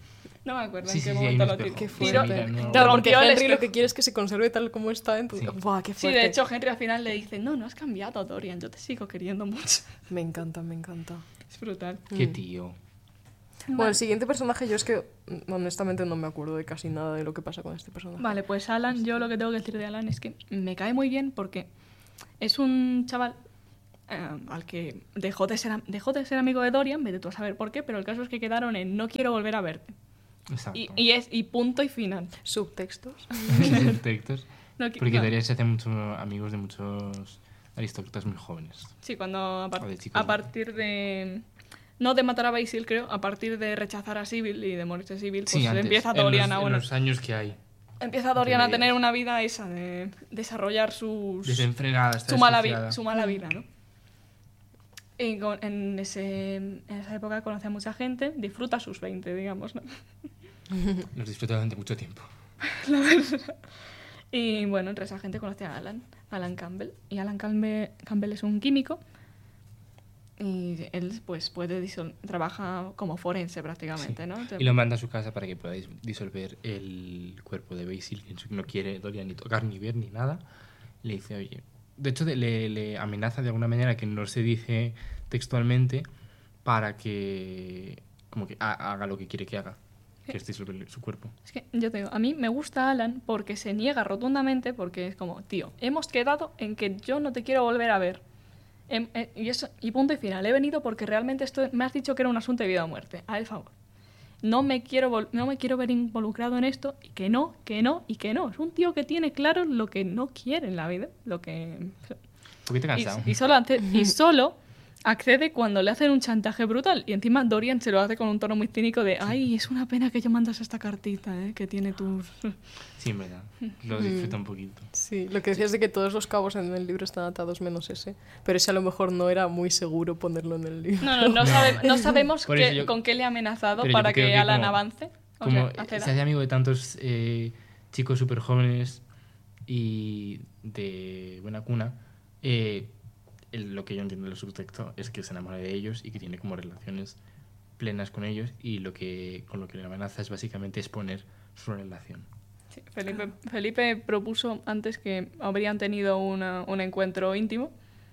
No me acuerdo Sí, en sí, qué sí, hay momento un lo espejo. tiró. Qué Sí, Tiró- fuerte. mira, no. Claro, porque rompió el Henry lo espejo. que quiere es que se conserve tal como está. En tu... Sí. Buah, qué Sí, fuerte. de hecho, Henry al final le dice, no, no has cambiado, Dorian, yo te sigo queriendo mucho. Me encanta, me encanta. Es brutal. Qué Mm. tío. Bueno, el siguiente personaje yo es que mm, honestamente no me acuerdo de casi nada de lo que pasa con este personaje. Vale, pues Alan, yo lo que tengo que decir de Alan es que me cae muy bien porque es un chaval eh, al que dejó de, ser, am- dejó de ser amigo de Dorian, vete tú a saber por qué, pero el caso es que quedaron en no quiero volver a verte. Exacto. Y, y es y punto y final. Subtextos. Perfectos. No qui- Porque no. Dorian se hace muchos amigos de muchos aristócratas muy jóvenes. Sí, cuando a, par- O de chicos, a ¿no? partir de... No de matar a Basil, creo, a partir de rechazar a Sybil y de morirse Sybil, pues Sí, antes, empieza en Dorian los, a... en bueno, los años que hay. empieza Dorian a entre tener medias. una vida esa de desarrollar sus... Desenfrenada, está su mala, vi- desquiciada. su mala vida, ¿no? Y con- en, ese, en esa época conoce a mucha gente, disfruta sus veinte, digamos, ¿no? Los disfruto durante mucho tiempo. Y bueno, entre esa gente conoce a Alan, Alan Campbell. Y Alan Campbell, Campbell es un químico y él pues puede disol- trabaja como forense prácticamente, Sí. ¿no? Y lo manda a su casa para que podáis disolver el cuerpo de Basil, que no quiere Dorian ni tocar, ni ver, ni nada. Le dice, oye... De hecho, de- le, le amenaza de alguna manera que no se dice textualmente para que... Como que ha- haga lo que quiere que haga, que es disolver su cuerpo. Es que yo te digo, a mí me gusta Alan porque se niega rotundamente, porque es como, tío, hemos quedado en que yo no te quiero volver a ver. Em- eh, y, eso, y punto y final. He venido porque realmente esto me has dicho que era un asunto de vida o muerte. A el favor. No me quiero vol- no me quiero ver involucrado en esto y que no, que no y que no. Es un tío que tiene claro lo que no quiere en la vida, lo que Un poquito cansado. y, y solo ante- y solo accede cuando le hacen un chantaje brutal. Y encima Dorian se lo hace con un tono muy cínico de ay, es una pena que yo mandas esta cartita, ¿eh? Que tiene tus... Sí, en verdad. Lo disfruta un poquito. Sí, lo que decías de que todos los cabos en el libro están atados menos ese. Pero ese a lo mejor no era muy seguro ponerlo en el libro. No, no, no, sabe- no sabemos Por qué- eso yo- con qué le ha amenazado Pero yo para que, creo que Alan como- avance. O Como sea, se acceda. hace amigo de tantos eh, chicos súper jóvenes y de buena cuna, eh, el- lo que yo entiendo del subtexto es que se enamora de ellos y que tiene como relaciones plenas con ellos y lo que con lo que le amenaza es básicamente exponer su relación. Sí, Felipe, Felipe propuso antes que habrían tenido una- un encuentro íntimo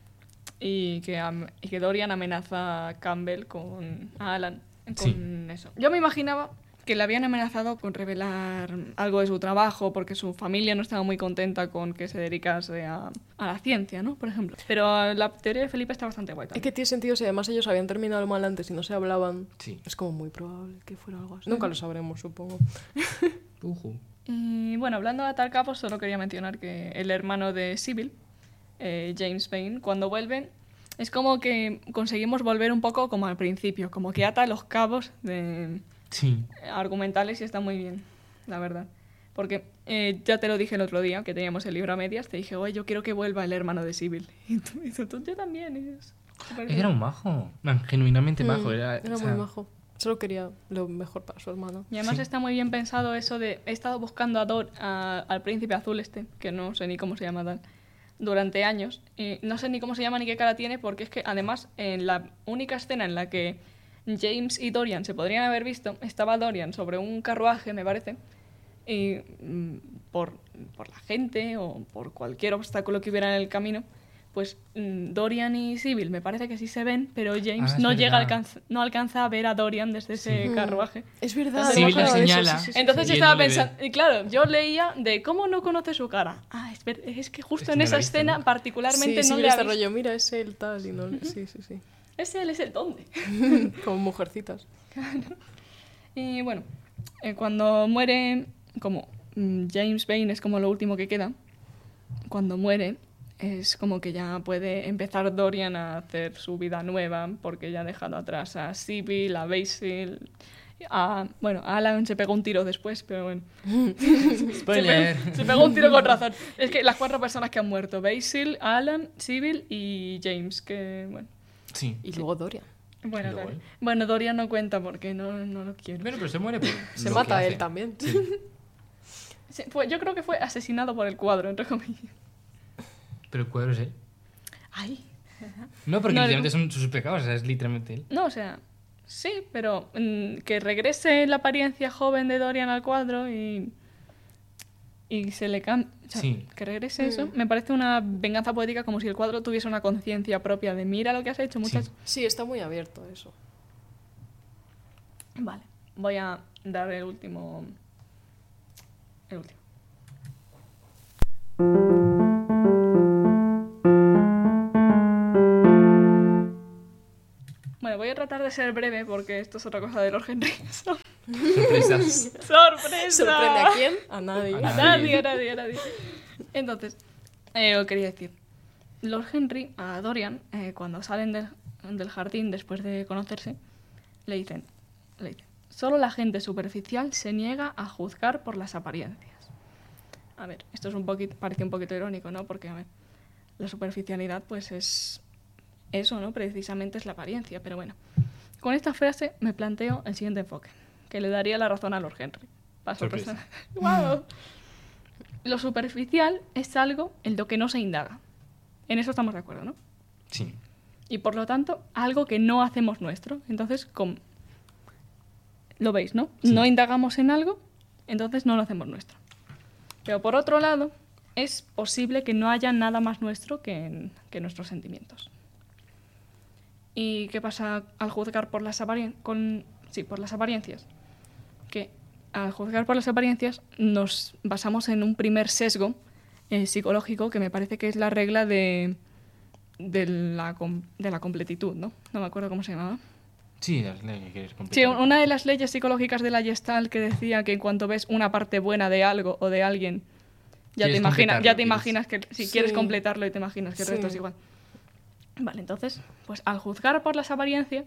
y que, am- y que Dorian amenaza a Campbell con a Alan con eso. Yo me imaginaba que le habían amenazado con revelar algo de su trabajo porque su familia no estaba muy contenta con que se dedicase a, a la ciencia, ¿no? Por ejemplo. Pero la teoría de Felipe está bastante guay Es también. que tiene sentido si además ellos habían terminado mal antes y no se hablaban. Sí. Es como muy probable que fuera algo así. Nunca lo sabremos, supongo. Ujú. Y bueno, hablando de atar cabos, solo quería mencionar que el hermano de Sybil, eh, James Vane, cuando vuelve, es como que conseguimos volver un poco como al principio, como que ata los cabos de Sí. argumentales y está muy bien, la verdad. Porque eh, ya te lo dije el otro día, que teníamos el libro a medias, te dije, oye, yo quiero que vuelva el hermano de Sybil. Y tú, y tú, yo también. Y es súper bien. Era un majo, man, genuinamente majo. Mm, Era, era o sea, muy majo. Solo quería lo mejor para su hermano. Y además Sí. está muy bien pensado eso de... He estado buscando a Dor- a- al príncipe azul este, que no sé ni cómo se llama tal, durante años. Y no sé ni cómo se llama ni qué cara tiene, porque es que además en la única escena en la que James y Dorian se podrían haber visto, estaba Dorian sobre un carruaje, me parece, y mm, por, por la gente o por cualquier obstáculo que hubiera en el camino, pues mm, Dorian y Sybil me parece que sí se ven, pero James Ah, es no llega a verdad. alcanz- no alcanza a ver a Dorian desde ese Mm. carruaje. Es verdad. Sí, no me la acuerdo de eso, señala. sí, sí, sí. Entonces Y yo él estaba no le ve. pensando, y claro, yo leía de cómo no conoce su cara. Ah, es, ver- es que justo Es que en no la esa he visto, escena ¿no? particularmente sí, no sí, le mira ha este visto. rollo, mira, es el tal y no... Sí, sí, sí. Es él, es el dónde. Como mujercitas. Y bueno, eh, cuando muere, como mm, James Vane es como lo último que queda, cuando muere es como que ya puede empezar Dorian a hacer su vida nueva porque ya ha dejado atrás a Sybil, a Basil, a... Bueno, a Alan se pegó un tiro después, pero bueno. Spoiler. Se pegó, se pegó un tiro con razón. Es que las cuatro personas que han muerto, Basil, Alan, Sybil y James, que bueno... Sí. Y luego Dorian. Bueno, luego claro. él. bueno Dorian no cuenta porque no, no lo quiero. Bueno, pero se muere por Se lo mata que a él hace. también. Sí. Sí, fue- yo creo que fue asesinado por el cuadro, entre comillas. Pero el cuadro es él. Ay. No, porque No, literalmente son sus pecados, o sea, es literalmente él. No, o sea, Sí, pero mm, que regrese la apariencia joven de Dorian al cuadro y, y se le cambie. O sea, Sí. que regrese eso, me parece una venganza poética, como si el cuadro tuviese una conciencia propia de mira lo que has hecho, muchacho. Sí, está muy abierto eso. Vale, voy a dar el último. El último. Bueno, voy a tratar de ser breve porque esto es otra cosa de Lord Henry. Sorpresas. ¡Sorpresa! ¿Sorprende a quién? A nadie. A A nadie. nadie, a nadie, a nadie. Entonces, eh, os quería decir, Lord Henry a Dorian, eh, cuando salen del, del jardín después de conocerse, le dicen, le dicen, solo la gente superficial se niega a juzgar por las apariencias. A ver, esto es un poquito, parece un poquito irónico, ¿no? Porque, a ver, la superficialidad, pues es eso, ¿no? Precisamente es la apariencia, pero bueno. Con esta frase me planteo el siguiente enfoque, que le daría la razón a Lord Henry. Para Sorpresa. ¡Wow! Lo superficial es algo en lo que no se indaga. En eso estamos de acuerdo, ¿no? Sí. Y por lo tanto, algo que no hacemos nuestro. Entonces, com- lo veis, ¿no? Sí. No indagamos en algo, entonces no lo hacemos nuestro. Pero por otro lado, es posible que no haya nada más nuestro que, en- que nuestros sentimientos. ¿Y qué pasa al juzgar por las, aparien- con, sí, por las apariencias? Que al juzgar por las apariencias nos basamos en un primer sesgo eh, psicológico que me parece que es la regla de, de, la, com- de la completitud, ¿no? No me acuerdo cómo se llamaba. Sí, es la que quieres completar. Sí, una de las leyes psicológicas de la Gestalt que decía que en cuanto ves una parte buena de algo o de alguien, ya te, Quieres imagina, ya completarlo, te quieres- imaginas que si Sí. quieres completarlo y te imaginas que el Sí. resto es igual. Vale, entonces, pues al juzgar por las apariencias,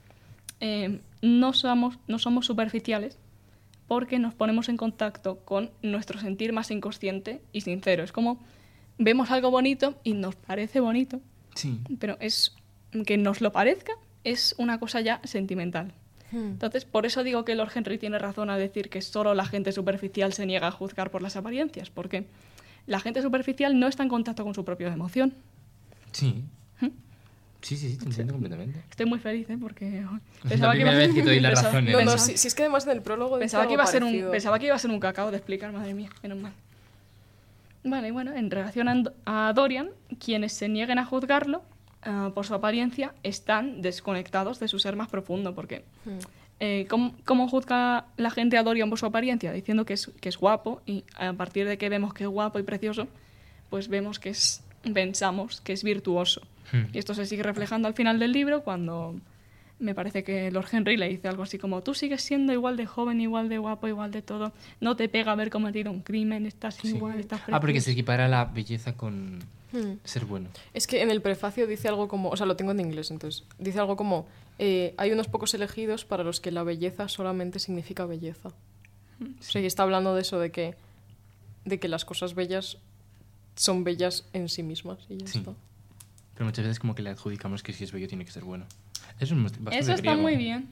eh, no, somos, no somos superficiales porque nos ponemos en contacto con nuestro sentir más inconsciente y sincero. Es como vemos algo bonito y nos parece bonito, Sí. pero es que nos lo parezca es una cosa ya sentimental. Hmm. Entonces, por eso digo que Lord Henry tiene razón al decir que solo la gente superficial se niega a juzgar por las apariencias, porque la gente superficial no está en contacto con su propia emoción. Sí. ¿Mm? Sí, sí, sí, te entiendo completamente. Estoy muy feliz, ¿eh? Porque Es la primera vez que te doy la pensaba- razón. ¿eh? No, no, pensaba- si, si es que además en el prólogo dice Pensaba que, algo iba a ser un, parecido. pensaba que iba a ser un cacao de explicar, madre mía, menos mal. Vale, y bueno, en relación a Ando- a Dorian, quienes se nieguen a juzgarlo ah, por su apariencia están desconectados de su ser más profundo, porque Hmm. eh, ¿cómo, cómo juzga la gente a Dorian por su apariencia? Diciendo que es, que es guapo, y a partir de que vemos que es guapo y precioso, pues vemos que es, pensamos que es virtuoso. Hmm. Y esto se sigue reflejando al final del libro cuando me parece que Lord Henry le dice algo así como tú sigues siendo igual de joven, igual de guapo, igual de todo. No te pega haber cometido un crimen, estás Sí. igual, estás Ah, porque se precioso". equipara la belleza con Hmm. ser bueno. Es que en el prefacio dice algo como, o sea, lo tengo en inglés, entonces, dice algo como, eh, hay unos pocos elegidos para los que la belleza solamente significa belleza. O sea, y está hablando de eso, de que, de que las cosas bellas son bellas en sí mismas y ya Sí. está. Pero muchas veces como que le adjudicamos que si es bello tiene que ser bueno. Eso es bastante Eso está griego. muy bien.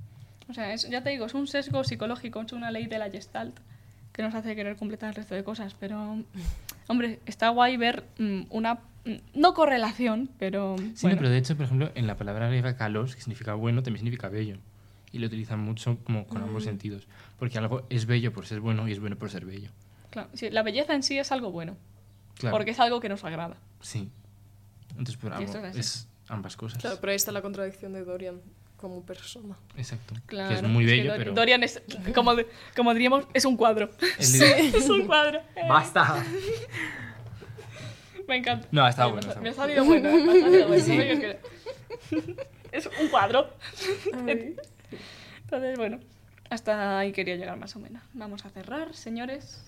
O sea, es- ya te digo, es un sesgo psicológico, es una ley de la Gestalt que nos hace querer completar el resto de cosas. Pero, hombre, está guay ver mm, una, mm, no correlación, pero... Sí, no, bueno. pero de hecho, por ejemplo, en la palabra griega kalos, que significa bueno, también significa bello. Y lo utilizan mucho como con ambos sentidos. Porque algo es bello por ser bueno y es bueno por ser bello. Claro, sí, la belleza en sí es algo bueno, Claro. porque es algo que nos agrada. Sí. Entonces, por Y algo, esto es así. es ambas cosas. Claro, pero ahí está la contradicción de Dorian como persona. Exacto. Claro, que es muy que bello, Dor- pero... Dorian es, como, de- como diríamos, es un cuadro. es li- es un cuadro. Eh, ¡Basta! Me encanta. No, ha estado Eh, bueno, Me, está me ha bueno. salido bueno, eh, me ha salido bueno. Sí. ¿no? Es que- es un cuadro. Entonces, bueno, hasta ahí quería llegar más o menos. Vamos a cerrar, señores.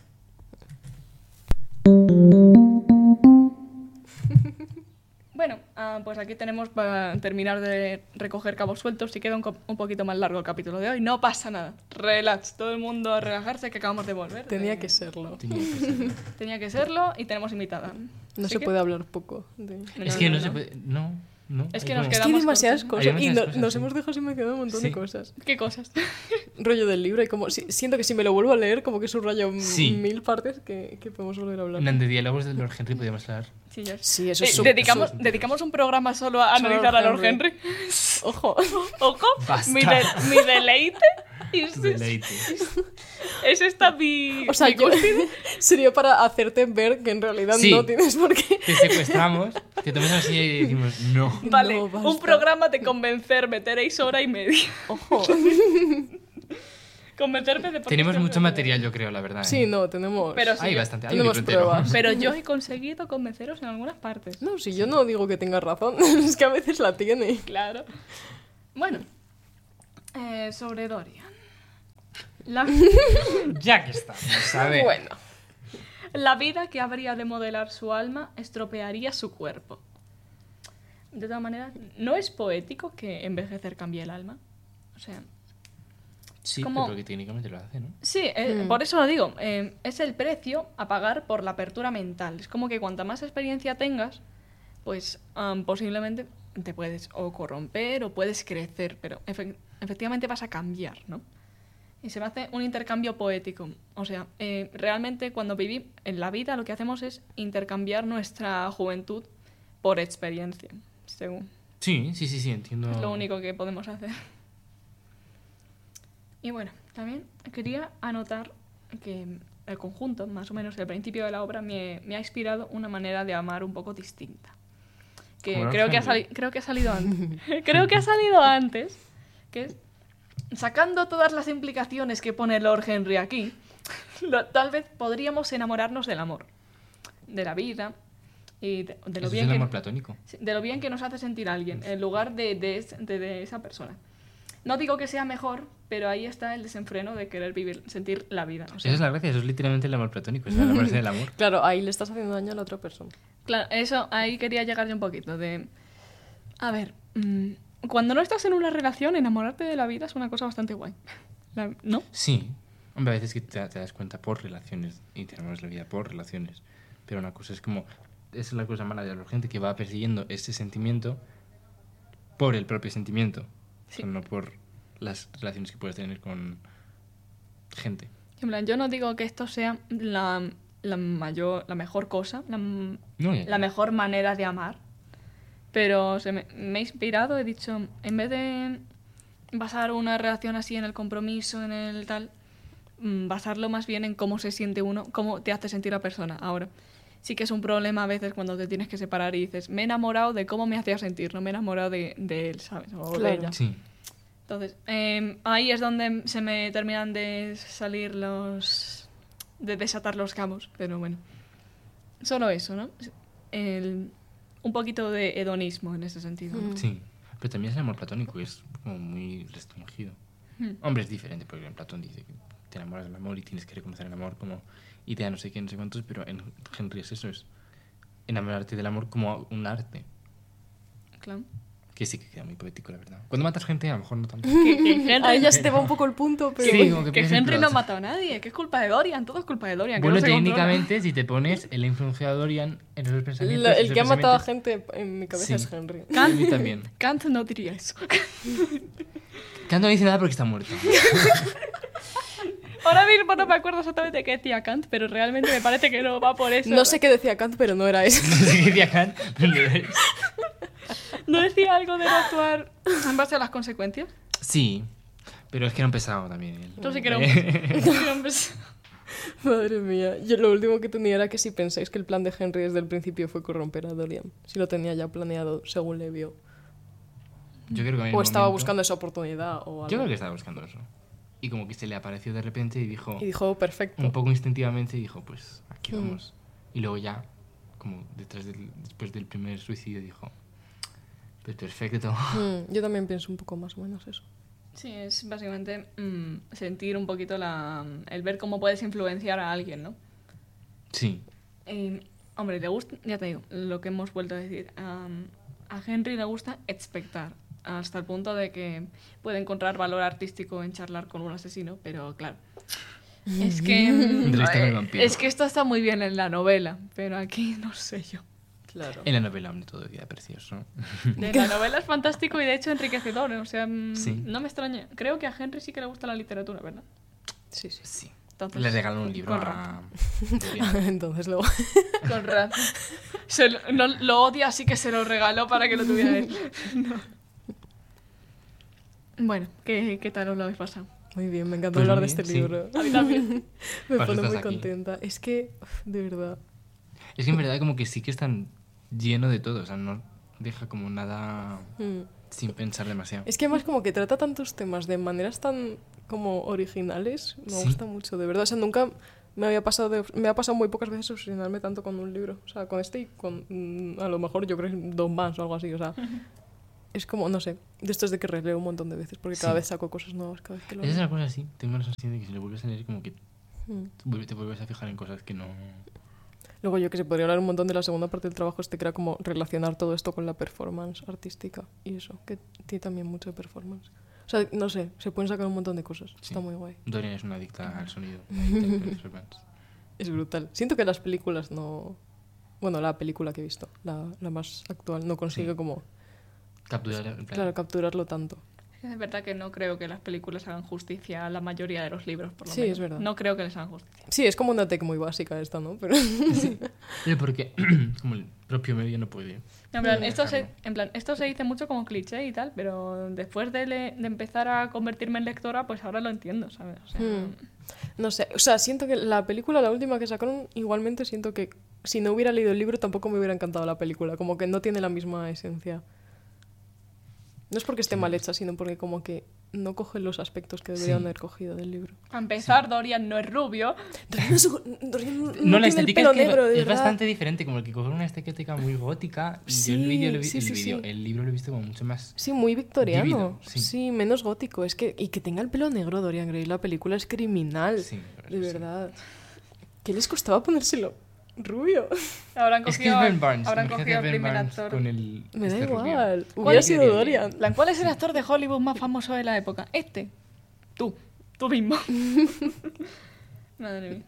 Bueno, ah, pues aquí tenemos para terminar de recoger cabos sueltos. Si queda un, co- un poquito más largo el capítulo de hoy, no pasa nada. Relax, todo el mundo a relajarse que acabamos de volver. Tenía de- que serlo. Tenía que ser. Tenía que serlo y tenemos invitada. No Así se que- puede hablar poco de... Es que no, se puede... No. ¿no? Es Hay que nos como- Es que hay Quedamos demasiadas con- cosas Hay y demasiadas no- cosas, nos sí. hemos dejado sin mencionar un montón Sí. de cosas. ¿Qué cosas? Rollo del libro y como si- siento que si me lo vuelvo a leer como que subrayo m- Sí. mil partes que, que podemos volver a hablar. En plan de diálogos de Lord Henry podríamos hablar. Sí, ya. Sí, eso Eh, es súper- dedicamos, súper- dedicamos un programa solo a Solo a analizar a Lord Lord Henry. Ojo. Ojo, Basta. mi, de- mi deleite. Es, Tu deleite. es esta mi. O sea, mi yo- cúspide. sería para hacerte ver que en realidad Sí. no tienes por qué. Te secuestramos, te tomas así y decimos no. Vale, No, un basta. programa de convencerme, tenéis hora y media. Ojo. Convencerme de por qué Tenemos este mucho programa- material, yo creo, la verdad. Sí, ¿eh? no, tenemos... Pero sí, Hay yo- bastante, hay un tenemos libro entero. pruebas. Pero yo he conseguido convenceros en algunas partes. No, si yo no digo que tengas razón, es que a veces la tiene. Claro. Bueno, eh, sobre Dorian. La, Ya que estamos, a ver. Bueno. la vida que habría de modelar su alma estropearía su cuerpo. De todas maneras, ¿no es poético que envejecer cambie el alma? O sea, Sí, como- pero que técnicamente lo hace, ¿no? sí, eh, Mm. por eso lo digo. eh, es el precio a pagar por la apertura mental. Es como que cuanta más experiencia tengas, pues am, posiblemente te puedes o corromper o puedes crecer, pero efe- efectivamente vas a cambiar, ¿no? Y se me hace un intercambio poético. O sea, eh, realmente cuando vivimos en la vida lo que hacemos es intercambiar nuestra juventud por experiencia, según. Sí, sí, sí, sí, entiendo. Es lo único que podemos hacer. Y bueno, también quería anotar que el conjunto, más o menos el principio de la obra, me, me ha inspirado una manera de amar un poco distinta. Que Como Lord creo que, ha Henry. sali- creo que ha salido antes. creo que ha salido antes. Que es, sacando todas las implicaciones que pone Lord Henry aquí, lo- tal vez podríamos enamorarnos del amor, de la vida y de, de lo Eso es bien el que amor platónico. Sí, de lo bien que nos hace sentir alguien, en lugar de, de, es- de- de esa persona. No digo que sea mejor, pero ahí está el desenfreno de querer vivir, sentir la vida. O sea, Esa es la gracia, eso es literalmente el amor platónico, es enamorarse del amor. Claro, ahí le estás haciendo daño a la otra persona. claro, eso ahí quería llegar yo un poquito de... A ver, mm, cuando no estás en una relación, enamorarte de la vida es una cosa bastante guay. La- ¿No? Sí. Hombre, a veces que te, te das cuenta por relaciones y te enamoras de la vida por relaciones. Pero una cosa es como... Esa es la cosa mala de la gente que va persiguiendo ese sentimiento por el propio sentimiento. Sí. O sea, no por las relaciones que puedes tener con gente. En plan, yo no digo que esto sea la, la mayor, la mejor cosa, la, No, ya, la ya. mejor manera de amar. Pero se me, me he inspirado, he dicho, en vez de basar una relación así en el compromiso, en el tal, mm, basarlo más bien en cómo se siente uno, cómo te hace sentir la persona. Ahora, sí que es un problema a veces cuando te tienes que separar y dices, me he enamorado de cómo me hacía sentir, no me he enamorado de, de él, ¿sabes? O de Claro. ella. Sí. Entonces, eh, ahí es donde se me terminan de salir los... de desatar los cabos, pero bueno. Solo eso, ¿no? El- un poquito de hedonismo en ese sentido. ¿no? Mm. Sí. Pero también es el amor platónico, es como muy restringido. Hmm. Hombre, es diferente, porque en Platón dice que te enamoras del amor y tienes que reconocer el amor como idea no sé qué, no sé cuántos, pero en Henry es eso, es enamorarte del amor como un arte. Claro. Que sí que queda muy poético, la verdad. Cuando matas gente, a lo mejor no tanto. Que, que Henry, Ahí ya se te va un poco el punto, pero... Sí, como que que piensas en Henry no plot. ha matado a nadie, que es culpa de Dorian, todo es culpa de Dorian. que Bueno, no se controla. técnicamente, si te pones, él ha influenciado a Dorian en esos pensamientos. La- el esos que ha matado a pensamientos- gente en mi cabeza Sí. es Henry. A mí también. Kant no diría eso. Kant no dice nada porque está muerto. Ahora mismo no me acuerdo exactamente qué decía Kant, pero realmente me parece que no va por eso. No sé qué decía Kant, pero no era eso. No sé qué decía Kant, pero no es. ¿No decía algo de no actuar en base a las consecuencias? Sí, pero es que era un pesado también. él. Yo sí que era un... sí que era un pes- Madre mía. Yo lo último que tenía era que si pensáis que el plan de Henry desde el principio fue corromper a Dorian. Si lo tenía ya planeado según le vio. Yo creo que en O el estaba momento- buscando esa oportunidad o algo. Yo creo que estaba buscando eso. Y como que se le apareció de repente y dijo, Y dijo, perfecto. un poco instintivamente, y dijo, pues aquí Mm. vamos. Y luego ya, como detrás del, después del primer suicidio, dijo, pues perfecto. Mm, yo también pienso un poco más o menos eso. Sí, es básicamente mm, sentir un poquito la, el ver cómo puedes influenciar a alguien, ¿no? Sí, Y, hombre, le gusta, ya te digo, lo que hemos vuelto a decir. am, a Henry le gusta expectar, hasta el punto de que puede encontrar valor artístico en charlar con un asesino, pero claro. Es que. mm, Entrevista con el eh, vampiro. es que esto está muy bien en la novela, pero aquí no sé yo. Claro. En la novela, hombre, todo queda precioso. De la novela es fantástico y de hecho enriquecedor. O sea, mm, Sí. no me extraña. Creo que a Henry sí que le gusta la literatura, ¿verdad? Sí, sí. Sí. Entonces, Le regalan un libro con a... Dorian. Entonces luego... Con razón. Se lo, no, lo odia, así que se lo regaló para que lo tuviera él. No. Bueno, ¿qué, ¿qué tal os lo habéis pasado? Muy bien, me encanta Pues hablar muy de bien, este sí. libro. A mí también. Me Para eso pone muy estás aquí. contenta. Es que, uf, de verdad. Es que en verdad como que sí que están lleno de todo. O sea, no deja como nada Mm. sin pensar demasiado. Es que además como que trata tantos temas de maneras tan como originales. Me Sí. gusta mucho, de verdad. O sea, nunca me había pasado de- me ha pasado muy pocas veces obsesionarme tanto con un libro. O sea, con este y con mm, a lo mejor yo creo que dos más o algo así. O sea, es como, no sé, de estos de que releo un montón de veces porque cada Sí. vez saco cosas nuevas cada vez que lo Esa es leo. la cosa así. Tengo la sensación de que si lo vuelves a leer como que Mm. vuelve- te vuelves a fijar en cosas que no... Luego yo que se podría hablar un montón de la segunda parte del trabajo este que era como relacionar todo esto con la performance artística y eso, que tiene también mucho de performance. O sea, no sé, se pueden sacar un montón de cosas. Sí. Está muy guay. Dorian es una adicta al sonido. una adicta al performance. Es brutal. Siento que las películas no... Bueno, la película que he visto, la, la más actual, no consigue Sí. como, Capturar en plan... claro, capturarlo tanto. Es verdad que no creo que las películas hagan justicia a la mayoría de los libros, por lo Sí, menos. es verdad. No creo que les hagan justicia. Sí, es como una tech muy básica esta, ¿no? Pero... Pero porque como el propio medio no puede... En plan, No, esto se, dejarlo. en plan, esto se dice mucho como cliché y tal, pero después de, le- de empezar a convertirme en lectora, pues ahora lo entiendo, ¿sabes? O sea, Hmm. No sé, o sea, siento que la película, la última que sacaron, igualmente siento que si no hubiera leído el libro tampoco me hubiera encantado la película, como que no tiene la misma esencia. No es porque esté mal hecha, sino porque como que no coge los aspectos que deberían Sí. haber cogido del libro. a empezar, Dorian no es rubio. Dorian no, es- Dorian no No, la tiene el estética pelo es, que negro, de es verdad. bastante diferente, como el que coge una estética muy gótica. Y yo el, Sí, vídeo lo vi- sí, el, sí, vídeo- sí. el libro lo he visto como mucho más... Sí, muy victoriano. Vívido, sí. sí. menos gótico. Es que, y que tenga el pelo negro Dorian Gray, la película es criminal. Sí, de sí. verdad. ¿Qué les costaba ponérselo rubio? Habrán Es que es cogido, Ben Barnes. habrán imagínate cogido a el Ben primer Barnes actor. con el... Me da este rubio. igual. ¿Cuál Hubiera es sido que- Dorian. En plan, ¿cuál es el actor de Hollywood más famoso de la época? Este. Tú. Tú mismo. Madre mía.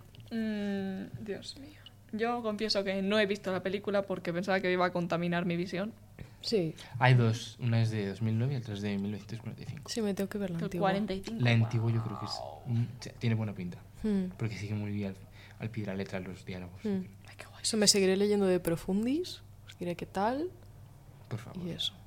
Mm, Dios mío. Yo confieso que no he visto la película porque pensaba que iba a contaminar mi visión. Sí, Hay dos. Una es de dos mil nueve y otra es de mil novecientos cuarenta y cinco. sí, me tengo que ver la El antigua. cuarenta y cinco. La antigua yo creo que es... mm, tiene buena pinta. Hmm, Porque sigue muy bien al, al pie de la letra los diálogos. hmm. Ay, qué guay. Eso me seguiré leyendo de Profundis. Os diré qué tal. Por favor. Y eso.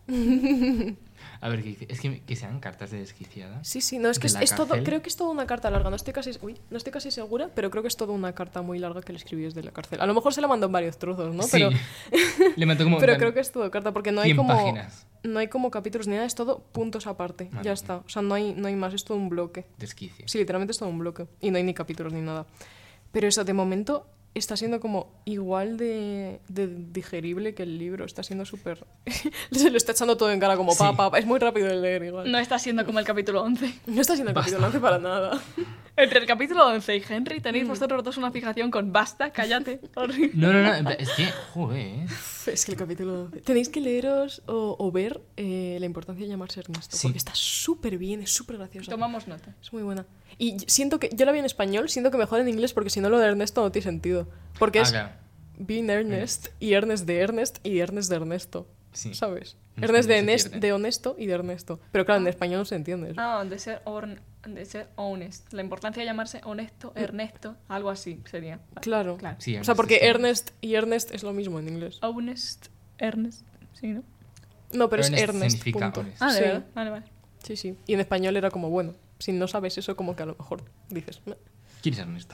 A ver, ¿qué dice? Es que, que sean cartas de desquiciada. Sí, sí, no, es que ¿De es, la es todo, cárcel? creo que es toda una carta larga, no estoy casi, uy, no estoy casi segura, pero creo que es toda una carta muy larga que le escribí desde la cárcel. A lo mejor se la mandó en varios trozos, ¿no? Sí. Pero, Le mató como... pero en plan creo que es todo carta, porque no hay cien como páginas. no hay como capítulos ni nada, es todo puntos aparte, Madre ya mía. está. O sea, no hay, no hay más, es todo un bloque. Desquicia. Sí, literalmente es todo un bloque. Y no hay ni capítulos ni nada. Pero eso, de momento, está siendo como igual de, de digerible que el libro. Está siendo súper... Se lo está echando todo en cara como Sí. pa, pa, pa. Es muy rápido de leer igual. No está siendo como el capítulo once. No está siendo el Basta. capítulo once para nada. Entre el capítulo once y Henry Mm. tenéis vosotros dos una fijación con basta, cállate. Horrible. No, no, no. en plan, Es que, joder, ¿eh? Es que el capítulo once... Tenéis que leeros o, o ver eh, La importancia de llamarse Ernesto. Sí. Porque está súper bien, es súper graciosa. Tomamos nota. Es muy buena. Y siento que... Yo la vi en español, siento que mejor en inglés porque si no lo de Ernesto no tiene sentido. Porque Ah, es... claro. Being Ernest y Ernest de Ernest y Ernest de Ernesto. Sí. ¿Sabes? En Ernest de, español se Ernest, pierde. de honesto y de Ernesto. Pero claro, en español no se entiende eso. Ah, de ser, orn- de ser honest. La importancia de llamarse honesto, Ernesto, algo así sería. Vale, Claro. claro. Sí, O sea, porque sí. Ernest y Ernest es lo mismo en inglés. Honest, Ernest. Sí, ¿no? No, pero Ernest es Ernest. significa punto. honest. Ah, de sí. verdad. Vale, vale. Sí, sí. Y en español era como, bueno, si no sabes eso, como que a lo mejor dices... "Meh". ¿Quién es Ernesto?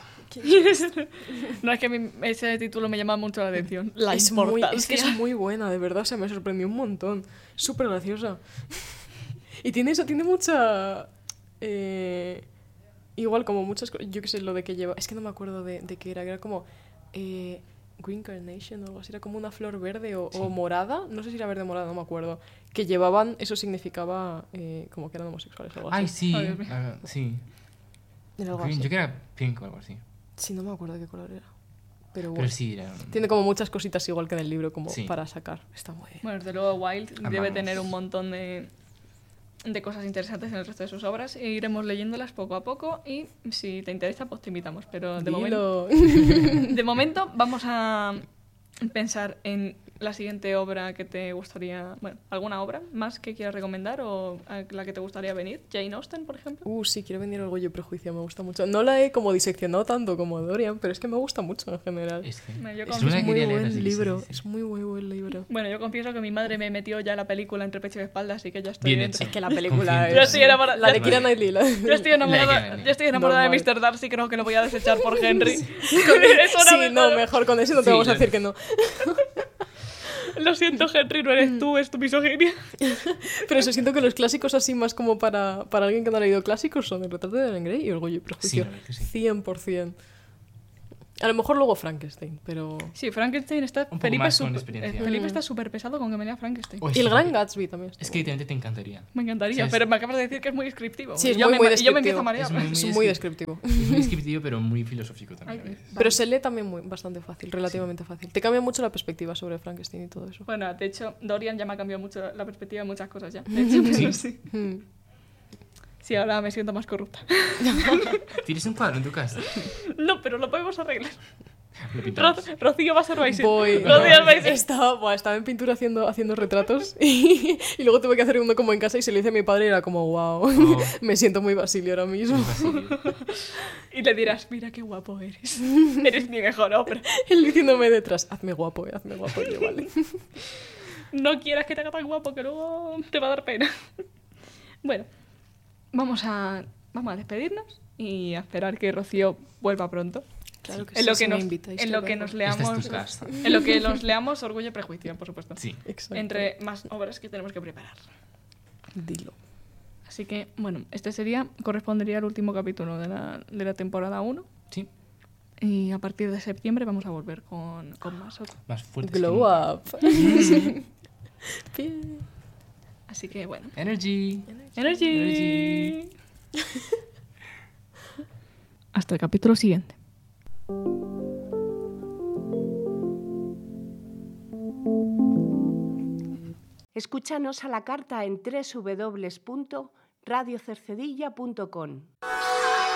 No, es que a mí ese título me llama mucho la atención. La es, muy, importancia. es que es muy buena, de verdad. O sea, me sorprendió un montón. Súper graciosa. Y tiene eso, tiene mucha... eh, igual como muchas cosas... Yo qué sé, lo de que lleva... Es que no me acuerdo de, de qué era. Era como... Eh, Green Carnation o algo así. Era como una flor verde o, Sí. o morada. No sé si era verde o morada, no me acuerdo. Que llevaban... Eso significaba eh, como que eran homosexuales o algo así. Ay, sí. Ay, Dios mío. ah, sí. Era algo Green, así. Yo creo que era pink o algo así. Sí, no me acuerdo de qué color era. Pero bueno. Pero sí, era... Tiene como muchas cositas igual que en el libro como Sí. para sacar. Está muy bien. Bueno, desde luego Wilde debe Amamos. tener un montón de, de cosas interesantes en el resto de sus obras e iremos leyéndolas poco a poco y si te interesa pues te invitamos. Pero de, momento, Dilo. de momento vamos a pensar en la siguiente obra que te gustaría... Bueno, ¿alguna obra más que quieras recomendar o a la que te gustaría venir? Jane Austen, por ejemplo. Uh, sí, quiero venir Orgullo y Prejuicio, me gusta mucho. No la he como diseccionado tanto como Dorian, pero es que me gusta mucho en general. Es que Bueno, yo es con- una Es que muy quería leer, buen así que sí, libro, sí, sí. es muy muy buen libro. Bueno, yo confieso que mi madre me metió ya la película entre pecho y espalda, así que ya estoy... Bien dentro. hecho. Es que la película Confío en es... ti. Yo estoy enamorada- La de ya- Keira Knightley. La... Yo estoy enamorada, Like, yo estoy enamorada de normal. míster Darcy, creo que lo voy a desechar por Henry. Es hora Sí, de no, todo. mejor con eso no te Sí, vamos a no. decir que no. Lo siento, Henry, no eres tú, es tu misoginia. Pero eso, siento que los clásicos así más como para, para alguien que no ha leído clásicos son El retrato de Dorian Gray y Orgullo y Prejuicio. Sí, la verdad que sí. cien por ciento. A lo mejor luego Frankenstein, pero... Sí, Frankenstein está... Un poco Felipe, más con sup- experiencia. eh, Felipe Mm. está súper pesado con que me lea Frankenstein. Oh, Y el es Gran que- Gatsby también. está Es que muy literalmente te encantaría. Me encantaría, Sí, es- pero me acabas de decir que es muy descriptivo. Sí, es Y yo muy, me, muy y yo me empiezo a descriptivo. marear. Es muy, bien. muy Es muy descri- descriptivo. Es muy descriptivo, pero muy filosófico también. Ay, a veces. Pero se lee también muy, bastante fácil, relativamente fácil. Te cambia mucho la perspectiva sobre Frankenstein y todo eso. Bueno, de hecho, Dorian ya me ha cambiado mucho la perspectiva de muchas cosas ya. De hecho, pero sí. Mm. Sí, ahora me siento más corrupta. ¿Tienes un cuadro en tu casa? No, pero lo podemos arreglar. Lo pintamos. Ro- Rocío va a ser Baisil. Voy. Rocío es Baisil. Estaba, buah, estaba en pintura haciendo, haciendo retratos y, y luego tuve que hacer uno como en casa y se lo hice a mi padre y era como, wow, Oh. me siento muy Basilio ahora mismo. Y le dirás, mira qué guapo eres. Eres mi mejor obra. Él diciéndome detrás, hazme guapo, eh, hazme guapo. Y yo, vale. No quieras que te haga tan guapo que luego te va a dar pena. Bueno, vamos a, vamos a despedirnos y a esperar que Rocío vuelva pronto. Claro que En sí, lo si que me nos, invitáis, en yo lo que vengo. nos Esta es leamos, tu casa. en lo que nos leamos Orgullo y Prejuicio, por supuesto. Sí. Exacto. Entre más obras que tenemos que preparar. Dilo. Así que, bueno, este sería, correspondería al último capítulo de la, de la temporada uno. Sí. Y a partir de septiembre vamos a volver con, con más otros. Más fuerte. Glow up. Bien. Así que, bueno. Energy. Energy. Energy. Hasta el capítulo siguiente. Escúchanos a la carta en doble u doble u doble u punto radio cercedilla punto com.